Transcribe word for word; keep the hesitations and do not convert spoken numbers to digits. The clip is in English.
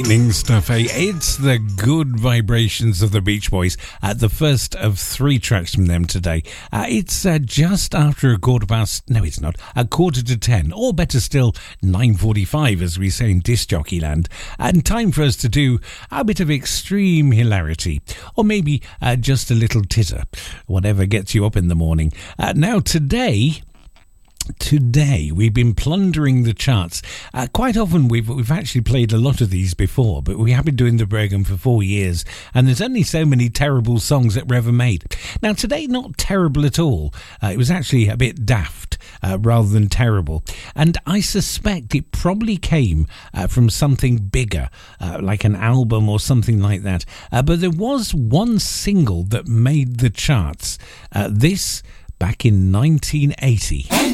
Lightning stuff, eh? It's the good vibrations of the Beach Boys. Uh, the first of three tracks from them today. Uh, it's uh, just after a quarter past, no it's not, a quarter to ten, or better still, nine forty-five as we say in disc jockey land. And time for us to do a bit of extreme hilarity, or maybe uh, just a little titter, whatever gets you up in the morning. Uh, now today... Today we've been plundering the charts. Uh, quite often we've we've actually played a lot of these before, but we have been doing the program for four years, and there's only so many terrible songs that were ever made. Now today, not terrible at all. Uh, it was actually a bit daft uh, rather than terrible, and I suspect it probably came uh, from something bigger, uh, like an album or something like that. Uh, but there was one single that made the charts. Uh, this back in nineteen eighty.